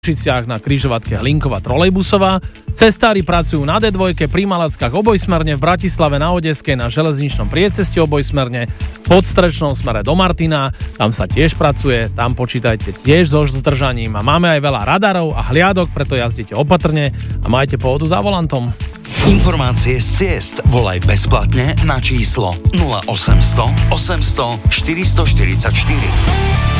Košiciach na križovatke Hlinková trolejbusová. Cestári pracujú na D2, pri Malackách obojsmerne, v Bratislave na Odeskej na železničnom prieceste obojsmerne, podstrečnom smere do Martina, tam sa tiež pracuje, tam počítajte tiež so zdržaním a máme aj veľa radarov a hliadok, preto jazdite opatrne a majte pohodu za volantom. Informácie z ciest volaj bezplatne na číslo 0800 800 444.